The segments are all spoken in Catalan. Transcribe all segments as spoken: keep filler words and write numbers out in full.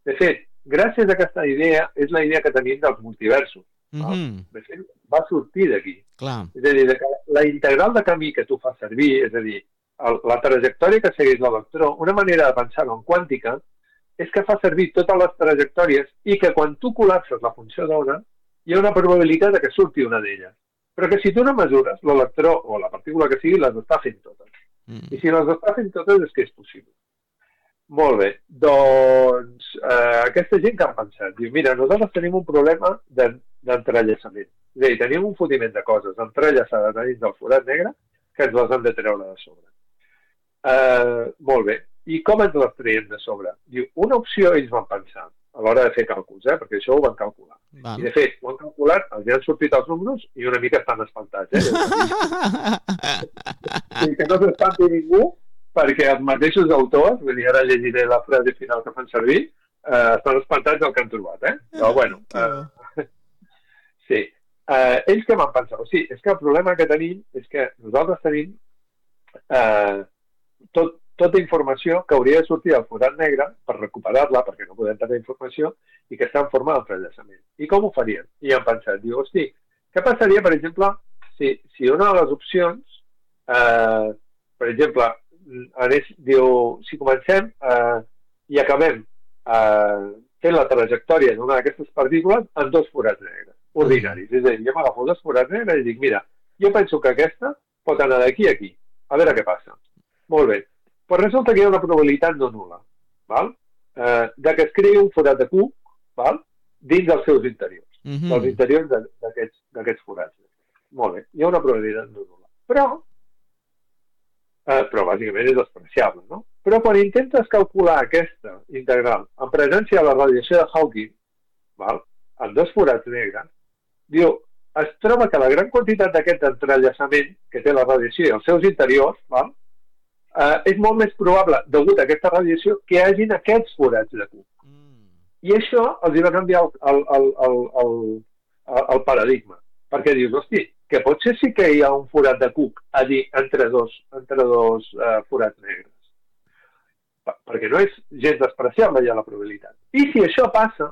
De fet, gràcies a aquesta idea, és la idea que tenim dels multiversos. Mm-hmm. De fet, va sortir d'aquí. Clar. És a dir, que la integral de camí que tu fas servir, és a dir, el, la trajectòria que segueix l'electró, una manera de pensar-ho en quàntica, és que fa servir totes les trajectòries i que quan tu col·lapses la funció d'ona, hi ha una probabilitat de que surti una d'elles. Però que si tu no mesures, l'electró o la partícula que sigui les està fent totes. Mm. I si les està fent totes és que és possible. Molt bé. Doncs eh, aquesta gent que han pensat, diu, mira, nosaltres tenim un problema d'entrellaçament. És a dir, tenim un fotiment de coses entrellaçades dins del forat negre que ens les han de treure de sobre. Eh, molt bé. I com ens les traiem de sobre? Diu, una opció ells van pensar a l'hora de fer càlculs, eh? Perquè això ho van calcular. Val. I de fet, ho han calculat, els han sortit els números i una mica estan espantats. Eh? I que no s'espanti ningú, perquè els mateixos autors, vull dir, ara llegiré la frase final que fan servir, eh, estan espantats del que han trobat. Eh? Però bueno, eh, sí. Eh, ells què van pensar? O sigui, és que el problema que tenim és que nosaltres tenim eh, tot tota informació que hauria de sortir del forat negre per recuperar-la, perquè no podem tenir informació, i que està en forma d'entrellaçament. I com ho farien? I han pensat, diu, hosti, què passaria, per exemple, si, si una de les opcions, eh, per exemple, anés, diu, si comencem eh, i acabem eh, fent la trajectòria d'una d'aquestes partícules en dos forats negres, ordinaris. És a dir, jo m'agafo dos forats negres i dic, mira, jo penso que aquesta pot anar d'aquí a aquí, a veure què passa. Molt bé. Però resulta que hi ha una probabilitat no nul·la, val? Eh, de que es creï un forat de cuc, val? Dins dels seus interiors, mm-hmm. dels interiors d'aquests forats. Molt bé, hi ha una probabilitat no nul·la. Però, eh, però bàsicament és despreciable, no? Però quan intentes calcular aquesta integral en presència de la radiació de Hawking, val? En dos forats negres, diu, es troba que la gran quantitat d'aquest entrellaçament que té la radiació i els seus interiors, val? Uh, és molt més probable, degut a aquesta radiació, que hi hagin aquests forats de cuc. Mm. I això els va canviar el, el, el, el, el, el paradigma. Perquè dius, hosti, que potser sí que hi ha un forat de cuc a dir entre dos, entre dos uh, forats negres. Per, perquè no és gens despreciable ja la probabilitat. I si això passa,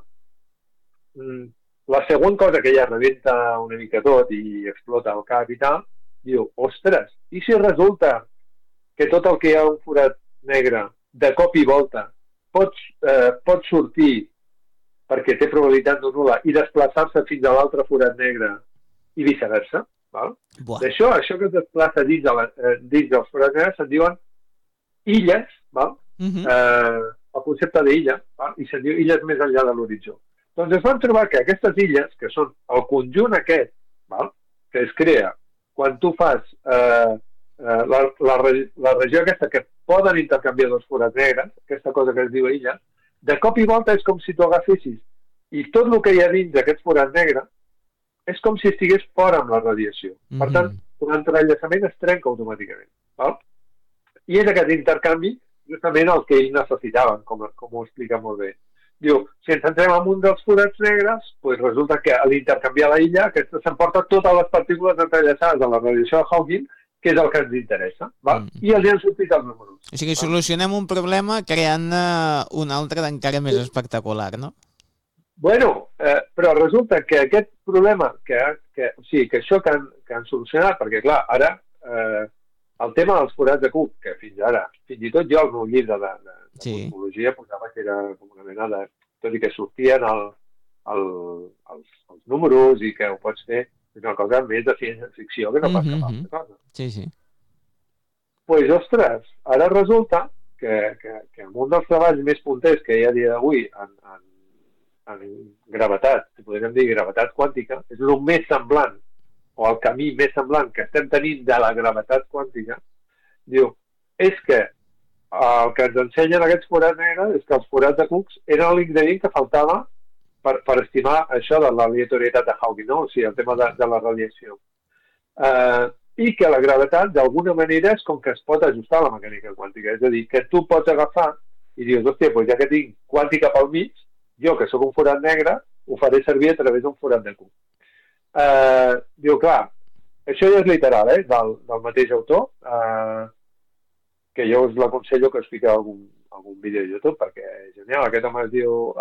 la següent cosa que ja rebenta una mica tot i explota el cap i tal, diu, ostres, i si resulta que tot el que hi ha un forat negre de cop i volta pot, eh, pot sortir perquè té probabilitat no nul·la i desplaçar-se fins a l'altre forat negre i viceversa. Val? D'això, això que es desplaça dins, de la, eh, dins dels forats negres se'n diuen illes, val? Mm-hmm. eh, el concepte d'illa, val? I se'n diu illes més enllà de l'horitzó. Doncs es van trobar que aquestes illes, que són el conjunt aquest, val? Que es crea quan tu fas eh, Uh, la, la, la regió aquesta que poden intercanviar dos forats negres, aquesta cosa que es diu illa, de cop i volta és com si tu agafessis i tot el que hi ha dins d'aquests forats negres és com si estigués fora amb la radiació. Mm-hmm. Per tant, l'entrellaçament es trenca automàticament. Val? I és aquest intercanvi justament el que ells necessitaven, com, com ho explica molt bé. Diu, si ens entrem en un dels forats negres, doncs resulta que a l'intercanviar la illa, aquesta s'emporta totes les partícules entrellaçades de la radiació de Hawking, que és el que ens interessa, val? Mm. I els han sortit els números. O sigui, solucionem un problema creant uh, un altre d'encara més espectacular, no? Bueno, eh, però resulta que aquest problema, que, que, o sigui, que això que han, que han solucionat, perquè clar, ara eh, el tema dels forats de cuc, que fins ara, fins i tot jo al meu llibre de, de, de sí. cosmologia posava que era com una mena de... tot i que sortien el, el, els, els números i que ho pots fer, és una cosa més de ciència-ficció que no passa mm-hmm. cap altra cosa. Sí, sí. Pues, ostres, ara resulta que, que, que en un dels treballs més punters que hi ha a dia d'avui en, en, en gravetat, si podríem dir gravetat quàntica, és el més semblant, o el camí més semblant que estem tenint de la gravetat quàntica, diu, és que el que ens ensenyen aquests forats negres és que els forats de cucs eren l'ingredient que faltava Per, per estimar això de l'aleatorietat de Hawking, no? O sigui, el tema de, de la radiació. Uh, I que la gravetat, d'alguna manera, és com que es pot ajustar a la mecànica quàntica. És a dir, que tu pots agafar i dius, hòstia, doncs ja que tinc quàntica pel mig, jo, que sóc un forat negre, ho faré servir a través d'un forat de cuc. Uh, diu, clar, això ja és literal, eh, del, del mateix autor, uh, que jo us l'aconsello que us fiqueu algun, algun vídeo a YouTube, perquè és genial. Aquest home es diu